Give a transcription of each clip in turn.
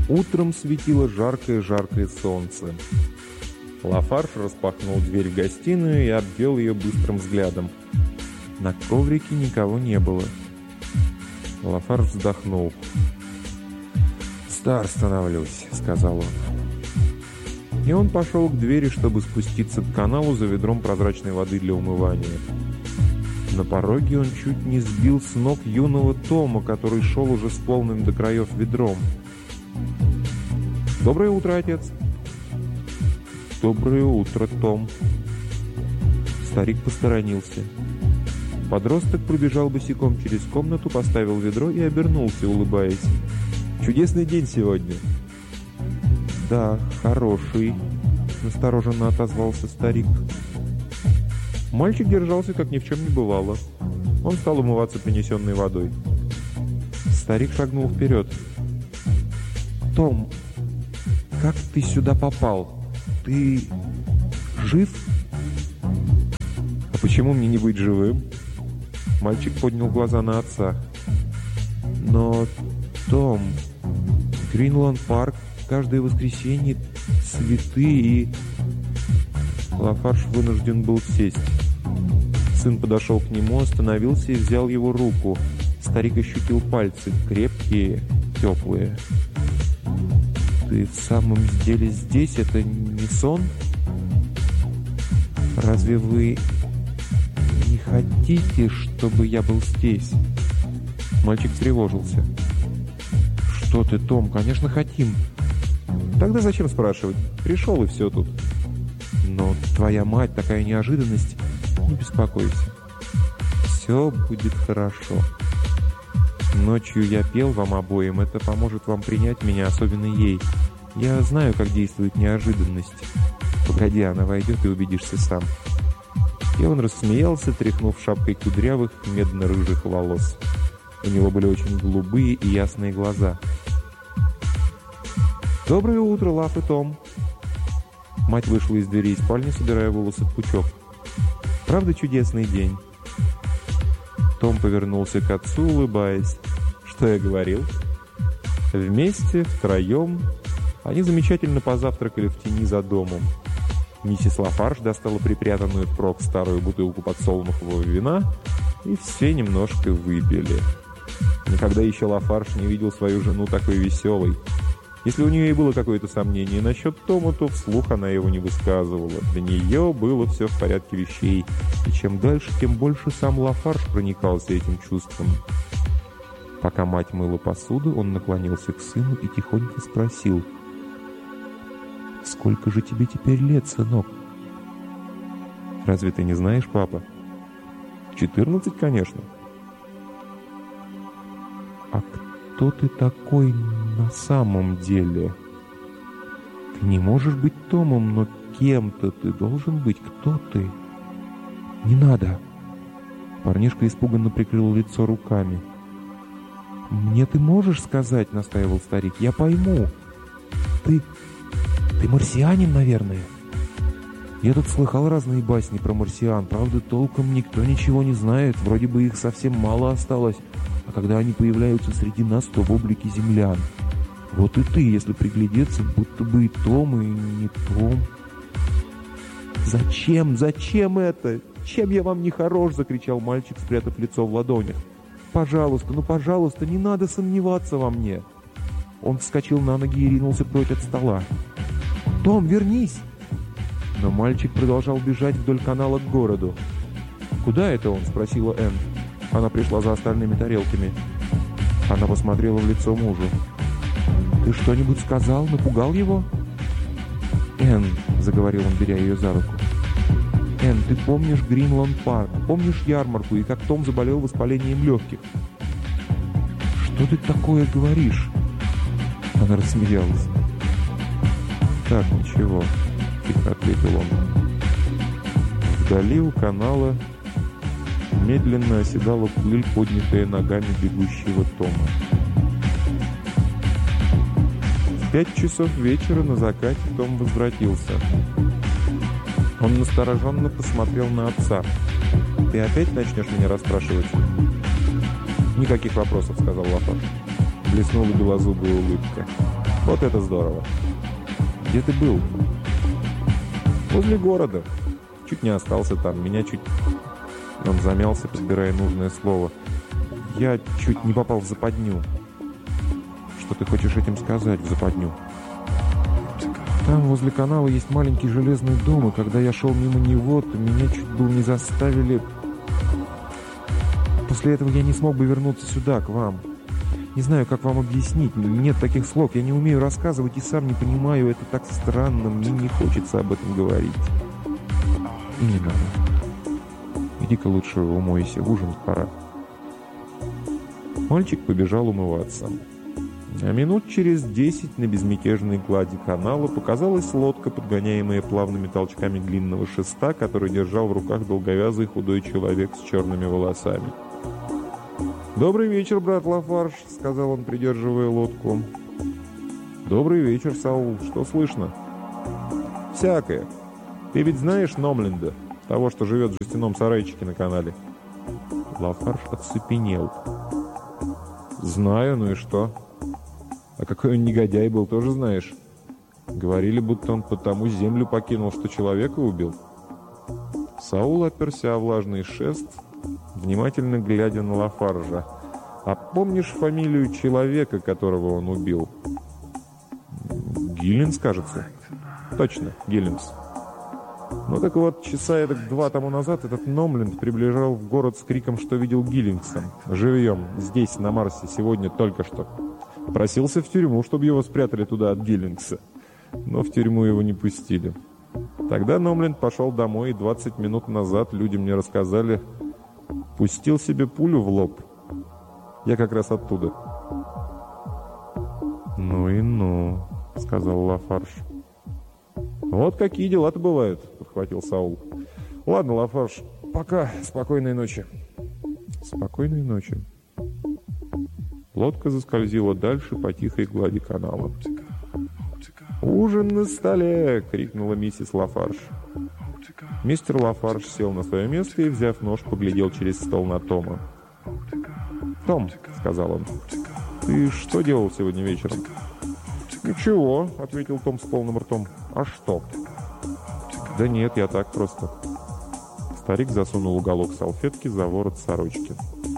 Утром светило жаркое-жаркое солнце. Лафарж распахнул дверь в гостиную и обвел ее быстрым взглядом. На коврике никого не было. Лафарж вздохнул. «Стар становлюсь», — сказал он. И он пошел к двери, чтобы спуститься к каналу за ведром прозрачной воды для умывания. На пороге он чуть не сбил с ног юного Тома, который шел уже с полным до краев ведром. «Доброе утро, отец!» «Доброе утро, Том!» Старик посторонился. Подросток пробежал босиком через комнату, поставил ведро и обернулся, улыбаясь. «Чудесный день сегодня!» «Да, хороший», — настороженно отозвался старик. Мальчик держался, как ни в чем не бывало. Он стал умываться принесенной водой. Старик шагнул вперед. «Том, как ты сюда попал? Ты жив?» «А почему мне не быть живым?» Мальчик поднял глаза на отца. «Но, Том, Гринланд-парк каждое воскресенье цветы и...» Лафарж вынужден был сесть. Сын подошел к нему, остановился и взял его руку. Старик ощутил пальцы, крепкие, теплые. «Ты в самом деле здесь? Это не сон? Разве вы не хотите, чтобы я был здесь?» Мальчик встревожился. «Что ты, Том? Конечно, хотим». «Тогда зачем спрашивать? Пришел и все тут». «Но твоя мать, такая неожиданность. Не беспокойся. Все будет хорошо. Ночью я пел вам обоим. Это поможет вам принять меня, особенно ей. Я знаю, как действует неожиданность. Погоди, она войдет и убедишься сам». И он рассмеялся, тряхнув шапкой кудрявых медно-рыжих волос. У него были очень голубые и ясные глаза. «Доброе утро, Лаф и Том!» Мать вышла из дверей спальни, собирая волосы в пучок. «Правда чудесный день?» Том повернулся к отцу, улыбаясь. «Что я говорил?» Вместе, втроем, они замечательно позавтракали в тени за домом. Миссис Лафарж достала припрятанную впрок старую бутылку подсолнухового вина, и все немножко выпили. Никогда еще Лафарж не видел свою жену такой веселой. Если у нее и было какое-то сомнение насчет Тома, то вслух она его не высказывала. Для нее было все в порядке вещей. И чем дальше, тем больше сам Лафарж проникался этим чувством. Пока мать мыла посуду, он наклонился к сыну и тихонько спросил: «Сколько же тебе теперь лет, сынок?» «Разве ты не знаешь, папа?» «14, конечно». «А кто ты такой на самом деле? Ты не можешь быть Томом, но кем-то ты должен быть. Кто ты?» «Не надо!» Парнишка испуганно прикрыл лицо руками. «Мне ты можешь сказать?» — настаивал старик. «Я пойму. Ты марсианин, наверное?» Я тут слыхал разные басни про марсиан. Правда, толком никто ничего не знает. Вроде бы их совсем мало осталось. А когда они появляются среди нас, то в облике землян. Вот и ты, если приглядеться, будто бы и Том, и не Том. «Зачем? Зачем это? Чем я вам не хорош?» — закричал мальчик, спрятав лицо в ладонях. «Пожалуйста, ну пожалуйста, не надо сомневаться во мне!» Он вскочил на ноги и ринулся прочь от стола. «Том, вернись!» Но мальчик продолжал бежать вдоль канала к городу. «Куда это он?» — спросила Энн. Она пришла за остальными тарелками. Она посмотрела в лицо мужу. «Ты что-нибудь сказал? Напугал его?» «Энн», — заговорил он, беря ее за руку. «Энн, ты помнишь Гринланд-парк? Помнишь ярмарку и как Том заболел воспалением легких?» «Что ты такое говоришь?» Она рассмеялась. «Так, ничего», — тихо ответил он. Вдали у канала медленно оседала пыль, поднятая ногами бегущего Тома. В 5 часов вечера на закате Том возвратился. Он настороженно посмотрел на отца. «Ты опять начнешь меня расспрашивать?» «Никаких вопросов», — сказал Лафарж. Блеснула белозубая улыбка. Вот это здорово. Где ты был? Возле города. Чуть не остался там. Меня чуть... Он замялся, подбирая нужное слово. Я чуть не попал в западню. Что ты хочешь этим сказать, в западню? Там возле канала есть маленький железный дом, и когда я шел мимо него, то меня чуть было не заставили... После этого я не смог бы вернуться сюда, к вам. Не знаю, как вам объяснить. Нет таких слов. Я не умею рассказывать и сам не понимаю. Это так странно. Мне не хочется об этом говорить. И не надо. Иди-ка лучше умойся. Ужин пора. Мальчик побежал умываться. А минут через 10 на безмятежной глади канала показалась лодка, подгоняемая плавными толчками длинного шеста, который держал в руках долговязый худой человек с черными волосами. «Добрый вечер, брат Лафарж», — сказал он, придерживая лодку. «Добрый вечер, Саул. Что слышно?» «Всякое. Ты ведь знаешь Номленда, того, что живет в жестяном сарайчике на канале?» Лафарж оцепенел. «Знаю, ну и что? А какой он негодяй был, тоже знаешь? Говорили, будто он потому землю покинул, что человека убил». Саул оперся о влажный шест, внимательно глядя на Лафаржа. «А помнишь фамилию человека, которого он убил?» «Гиллинс, кажется». «Точно, Гиллинс». Ну так вот, часа эдак 2 тому назад этот Номленд приближал в город с криком, что видел Гиллингса. Живьем, здесь, на Марсе, сегодня только что. Просился в тюрьму, чтобы его спрятали туда от Гиллингса. Но в тюрьму его не пустили. Тогда Номленд пошел домой, и 20 минут назад люди мне рассказали, пустил себе пулю в лоб. Я как раз оттуда. «Ну и ну», — сказал Лафарж. «Вот какие дела-то бывают», — подхватил Саул. «Ладно, Лафарж, пока. Спокойной ночи». «Спокойной ночи». Лодка заскользила дальше по тихой глади канала. «Ужин на столе!» — крикнула миссис Лафарж. Мистер Лафарж сел на свое место и, взяв нож, поглядел через стол на Тома. «Том», — сказал он, — «ты что делал сегодня вечером?» «Ничего», — ответил Том с полным ртом. «А что?» «Да нет, я так просто». Старик засунул уголок салфетки за ворот сорочки.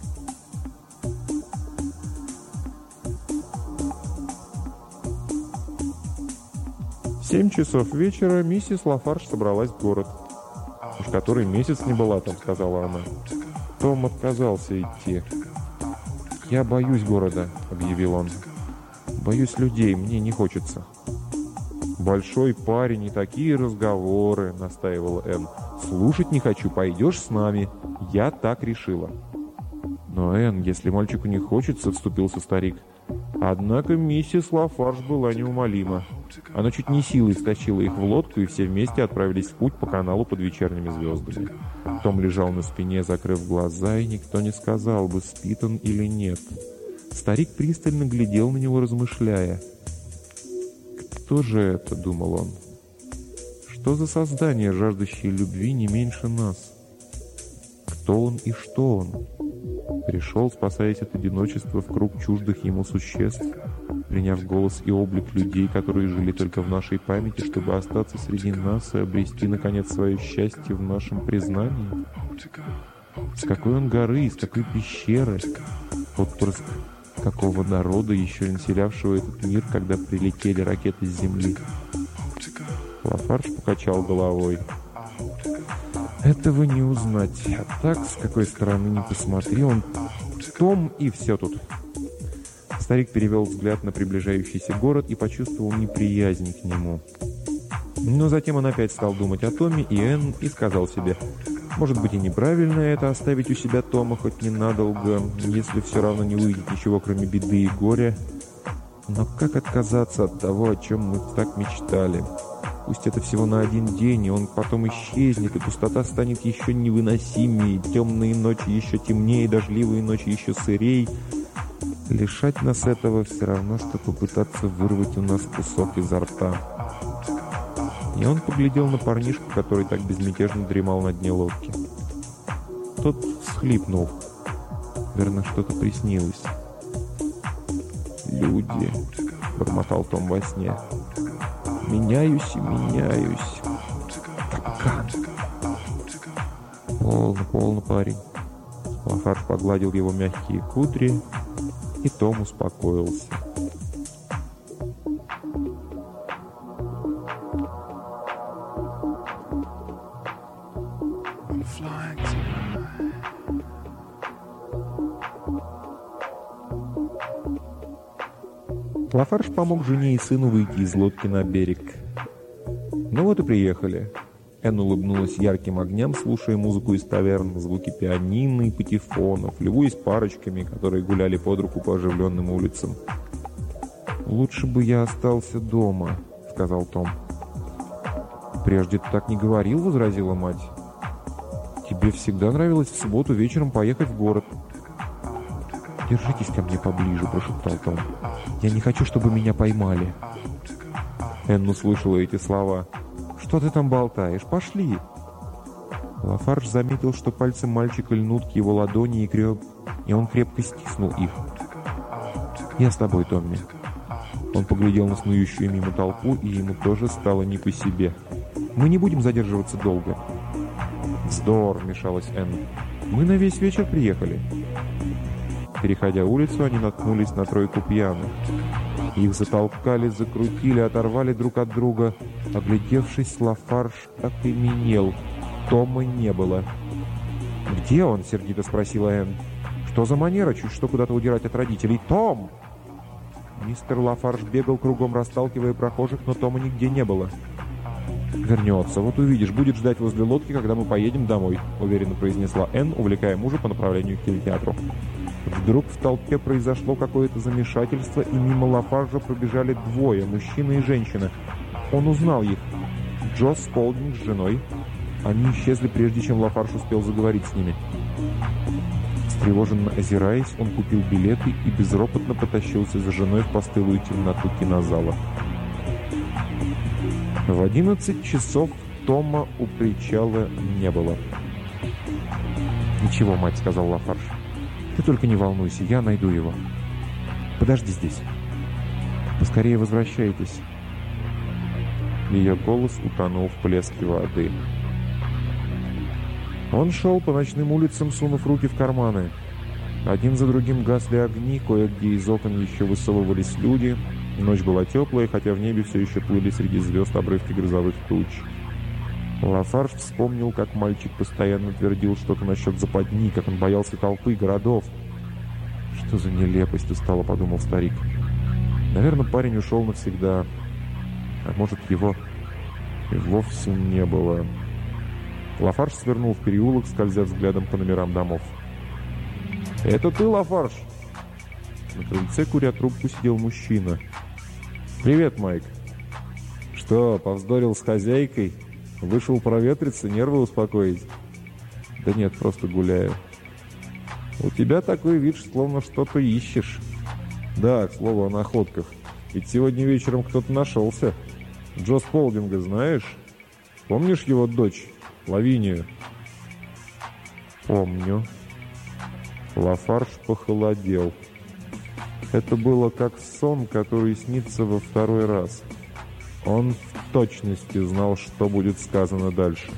В 7 часов вечера миссис Лафарж собралась в город. «Уж который месяц не была там», — сказала она. Том отказался идти. «Я боюсь города», — объявил он. «Боюсь людей, мне не хочется». «Большой парень и такие разговоры», — настаивала Энн. «Слушать не хочу, пойдешь с нами. Я так решила». «Но, Энн, если мальчику не хочется», — вступился старик. Однако миссис Лафарж была неумолима. Она чуть не силой стащила их в лодку, и все вместе отправились в путь по каналу под вечерними звездами. Том лежал на спине, закрыв глаза, и никто не сказал бы, спит он или нет. Старик пристально глядел на него, размышляя. «Кто же это?» — думал он. «Что за создание, жаждущее любви не меньше нас? Кто он и что он? Пришел, спасаясь от одиночества, в круг чуждых ему существ, приняв голос и облик людей, которые жили только в нашей памяти, чтобы остаться среди нас и обрести, наконец, свое счастье в нашем признании? С какой он горы, из какой пещеры? Отпрыск какого народа, еще населявшего этот мир, когда прилетели ракеты с Земли?» Лафарж покачал головой. «Этого не узнать. А так, с какой стороны ни посмотри, он Том, и все тут». Старик перевел взгляд на приближающийся город и почувствовал неприязнь к нему. Но затем он опять стал думать о Томе и Энн и сказал себе: «Может быть, и неправильно это оставить у себя Тома хоть ненадолго, если все равно не увидеть ничего, кроме беды и горя. Но как отказаться от того, о чем мы так мечтали? Пусть это всего на один день, и он потом исчезнет, и пустота станет еще невыносимее, темные ночи еще темнее, дождливые ночи еще сырей. Лишать нас этого все равно, что попытаться вырвать у нас кусок изо рта». И он поглядел на парнишку, который так безмятежно дремал на дне лодки. Тот всхлипнул. Верно, что-то приснилось. «Люди, — бормотал Том во сне. «Меняюсь и меняюсь. Капкан». «Полно, полно, парень». Лафарж погладил его мягкие кудри, и Том успокоился. Лафарж помог жене и сыну выйти из лодки на берег. «Ну вот и приехали». Энн улыбнулась ярким огням, слушая музыку из таверн, звуки пианино и патефонов, любуясь парочками, которые гуляли под руку по оживленным улицам. «Лучше бы я остался дома», — сказал Том. «Прежде ты так не говорил», — возразила мать. «Тебе всегда нравилось в субботу вечером поехать в город». «Держитесь ко мне поближе», — прошептал Том. «Я не хочу, чтобы меня поймали». Энн услышала эти слова. «Что ты там болтаешь? Пошли!» Лафарж заметил, что пальцы мальчика льнут к его ладони, и он крепко стиснул их. «Я с тобой, Томми». Он поглядел на снующую мимо толпу, и ему тоже стало не по себе. «Мы не будем задерживаться долго». «Вздор!» — вмешалась Энн. «Мы на весь вечер приехали». Переходя улицу, они наткнулись на тройку пьяных. Их затолкали, закрутили, оторвали друг от друга. Оглядевшись, Лафарж окаменел. Тома не было. «Где он?» — сердито спросила Энн. «Что за манера чуть что куда-то удирать от родителей? Том!» Мистер Лафарж бегал кругом, расталкивая прохожих, но Тома нигде не было. «Вернется. Вот увидишь, будет ждать возле лодки, когда мы поедем домой», — уверенно произнесла Энн, увлекая мужа по направлению к кинотеатру. Вдруг в толпе произошло какое-то замешательство, и мимо Лафаржа пробежали двое, мужчина и женщина. Он узнал их. Джо Сполдинг с женой. Они исчезли, прежде чем Лафарж успел заговорить с ними. Встревоженно озираясь, он купил билеты и безропотно потащился за женой в постылую темноту кинозала. В 11 часов Тома у причала не было. «Ничего, мать», — сказал Лафарж. «Ты только не волнуйся, я найду его. Подожди здесь. Поскорее возвращайтесь». Ее голос утонул в плеске воды. Он шел по ночным улицам, сунув руки в карманы. Один за другим гасли огни, кое-где из окон еще высовывались люди. Ночь была теплая, хотя в небе все еще плыли среди звезд обрывки грозовых туч. Лафарж вспомнил, как мальчик постоянно твердил что-то насчет западни, как он боялся толпы, городов. «Что за нелепость?» — устало подумал старик. «Наверное, парень ушел навсегда. А может, его и вовсе не было». Лафарж свернул в переулок, скользя взглядом по номерам домов. «Это ты, Лафарж?» На крыльце, куря трубку, сидел мужчина. «Привет, Майк. Что, повздорил с хозяйкой? Вышел проветриться, нервы успокоить?» «Да нет, просто гуляю». «У тебя такой вид, словно что-то ищешь». «Да, к слову о находках. Ведь сегодня вечером кто-то нашелся. Джо Сполдинга знаешь? Помнишь его дочь, Лавинию?» «Помню». Лафарж похолодел. Это было как сон, который снится во второй раз. Он в точности знал, что будет сказано дальше.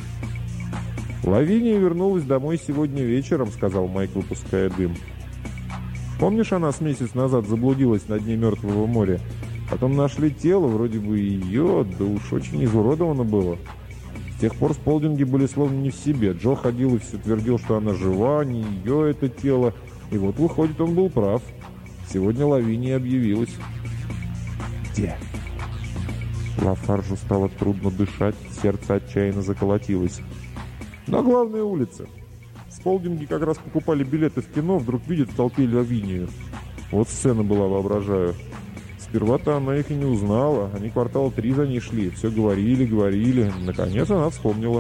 «Лавиния вернулась домой сегодня вечером», — сказал Майк, выпуская дым. «Помнишь, она с месяц назад заблудилась на дне Мертвого моря? Потом нашли тело, вроде бы ее, да уж очень изуродовано было. С тех пор Сполдинги были словно не в себе. Джо ходил и все твердил, что она жива, не ее это тело. И вот, выходит, он был прав. Сегодня Лавиния объявилась». «Где?» Лафаржу стало трудно дышать, сердце отчаянно заколотилось. «На главной улице. Сполдинги как раз покупали билеты в кино, вдруг видят в толпе Лавинию. Вот сцена была, воображаю. Сперва-то она их и не узнала. Они квартала 3 за ней шли. Все говорили. Наконец она вспомнила».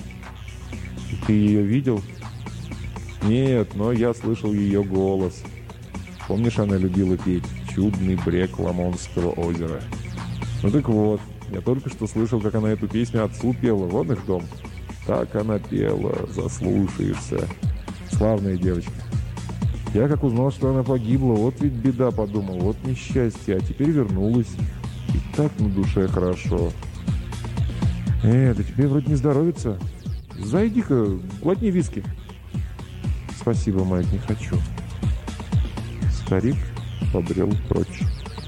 «Ты ее видел?» «Нет, но я слышал ее голос. Помнишь, она любила петь «Чудный брег Ламонского озера»?» Ну так вот, я только что слышал, как она эту песню отцу пела. Вон их дом. Так она пела, заслушаешься. Славная девочка. Я как узнал, что она погибла, вот ведь беда, подумал, вот несчастье, а теперь вернулась. И так на душе хорошо. Да тебе вроде не здоровится. Зайди-ка, глотни виски. Спасибо, Майк, не хочу. Старик побрел прочь.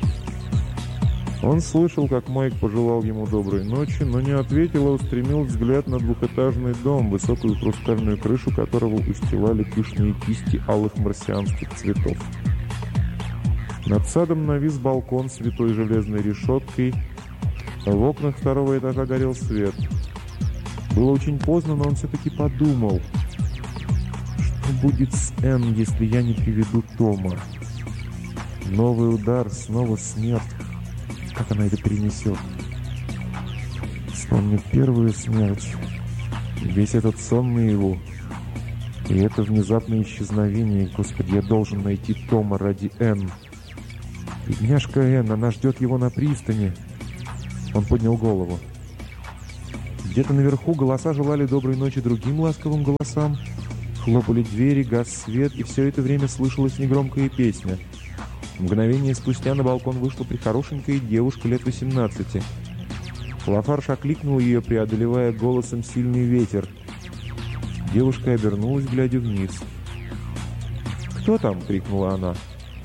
Он слышал, как Майк пожелал ему доброй ночи, но не ответил, а устремил взгляд на двухэтажный дом, высокую хрустальную крышу которого устилали пышные кисти алых марсианских цветов. Над садом навис балкон с витой железной решеткой, а в окнах второго этажа горел свет. Было очень поздно, но он все-таки подумал, что будет с Энн, если я не приведу Тома. Новый удар, снова смерть. Как она это перенесет? Вспомню первую смерть. Весь этот сон наяву. И это внезапное исчезновение. Господи, я должен найти Тома ради Энн. Бедняжка Энн, она ждет его на пристани. Он поднял голову. Где-то наверху голоса желали доброй ночи другим ласковым голосам. Хлопали двери, гас свет, и все это время слышалась негромкая песня. Мгновение спустя на балкон вышла прихорошенькая девушка лет 18. Лафарш окликнул ее, преодолевая голосом сильный ветер. Девушка обернулась, глядя вниз. «Кто там?» — крикнула она.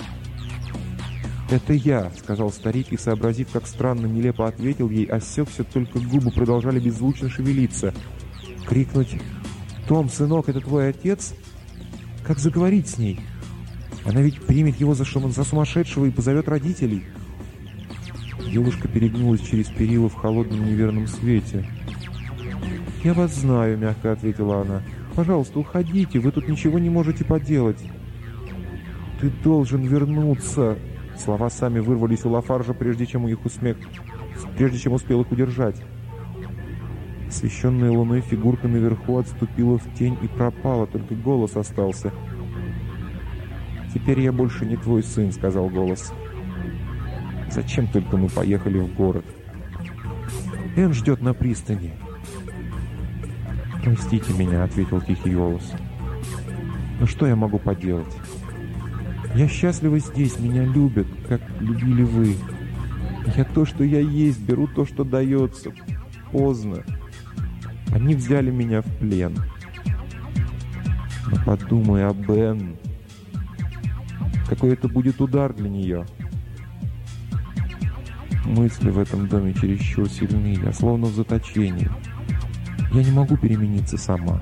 «Это я», — сказал старик, и, сообразив, как странно, нелепо ответил ей, осекся, только губы продолжали беззвучно шевелиться. Крикнуть: «Том, сынок, это твой отец?» Как заговорить с ней? Она ведь примет его за сумасшедшего и позовет родителей. Девушка перегнулась через перила в холодном неверном свете. «Я вас знаю», — мягко ответила она. «Пожалуйста, уходите, вы тут ничего не можете поделать». «Ты должен вернуться». Слова сами вырвались у Лафаржа, прежде чем успел их удержать. Освещенная луной фигурка наверху отступила в тень и пропала, только голос остался. «Теперь я больше не твой сын», — сказал голос. «Зачем только мы поехали в город? Энн ждет на пристани». «Простите меня», — ответил тихий голос. «Но что я могу поделать? Я счастлива здесь, меня любят, как любили вы. Я то, что я есть, беру то, что дается. Поздно. Они взяли меня в плен. Но подумай об Энн. Какой это будет удар для нее. Мысли в этом доме чересчур сильны, я словно в заточении. Я не могу перемениться сама».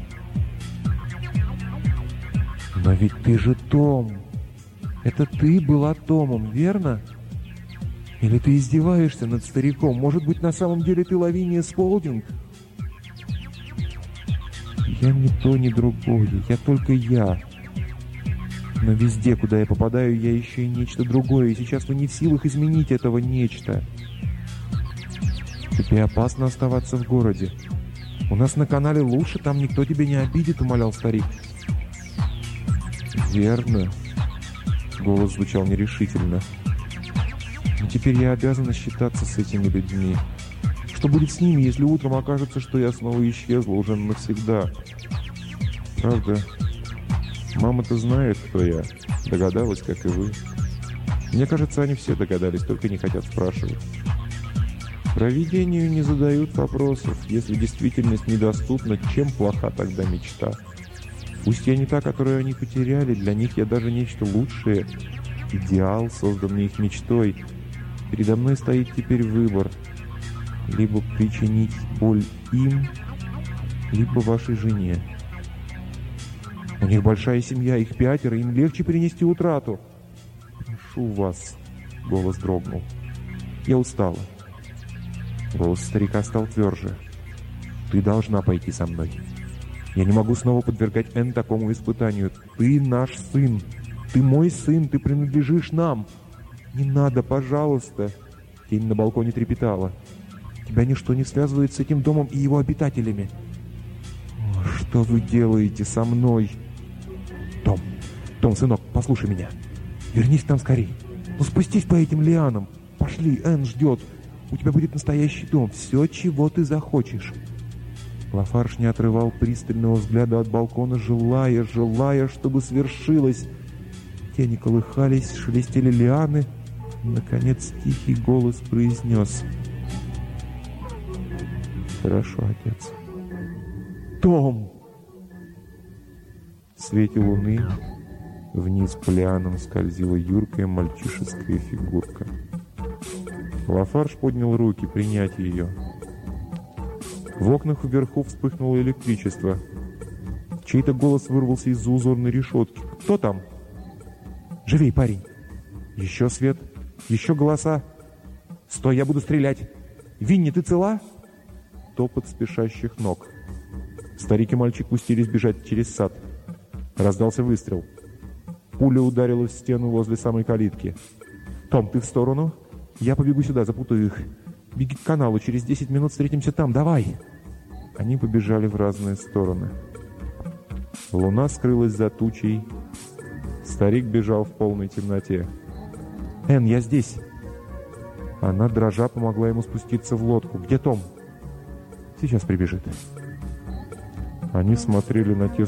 «Но ведь ты же Том. Это ты была Томом, верно? Или ты издеваешься над стариком? Может быть, на самом деле ты Лавиния Сполдинг?» «Я ни то, ни другое. Я только я. Но везде, куда я попадаю, я ищу и нечто другое, и сейчас вы не в силах изменить этого нечто. Тебе опасно оставаться в городе. У нас на канале лучше, там никто тебя не обидит», — умолял старик. «Верно». Голос звучал нерешительно. «Но теперь я обязана считаться с этими людьми. Что будет с ними, если утром окажется, что я снова исчезла уже навсегда? Правда, мама-то знает, кто я. Догадалась, как и вы. Мне кажется, они все догадались, только не хотят спрашивать. Провидению не задают вопросов. Если действительность недоступна, чем плоха тогда мечта? Пусть я не та, которую они потеряли, для них я даже нечто лучшее. Идеал, созданный их мечтой. Передо мной стоит теперь выбор. Либо причинить боль им, либо вашей жене. У них большая семья, их 5, им легче перенести утрату. Прошу вас, голос дрогнул. Я устала. Голос старика стал тверже. Ты должна пойти со мной. Я не могу снова подвергать Энн такому испытанию. Ты наш сын. Ты мой сын, ты принадлежишь нам. Не надо, пожалуйста. Тень на балконе трепетала. Тебя ничто не связывает с этим домом и его обитателями. О, что вы делаете со мной? Том, сынок, послушай меня. Вернись там скорей. Ну спустись по этим лианам. Пошли, Энн ждет. У тебя будет настоящий дом. Все, чего ты захочешь. Лафарш не отрывал пристального взгляда от балкона, желая, чтобы свершилось. Тени колыхались, шелестели лианы. Наконец тихий голос произнес: «Хорошо, отец». «Том!» В свете луны вниз по лианам скользила юркая мальчишеская фигурка. Лафарж поднял руки принять ее. В окнах вверху вспыхнуло электричество. Чей-то голос вырвался из-за узорной решетки. «Кто там?» «Живей, парень!» «Еще свет! Еще голоса!» «Стой, я буду стрелять!» «Винни, ты цела?» Топот спешащих ног. Старик и мальчик пустились бежать через сад. Раздался выстрел. Пуля ударила в стену возле самой калитки. «Том, ты в сторону? Я побегу сюда, запутаю их. Беги к каналу, через 10 минут встретимся там, давай!» Они побежали в разные стороны. Луна скрылась за тучей. Старик бежал в полной темноте. «Энн, я здесь!» Она, дрожа, помогла ему спуститься в лодку. «Где Том?» «Сейчас прибежит». Они смотрели на те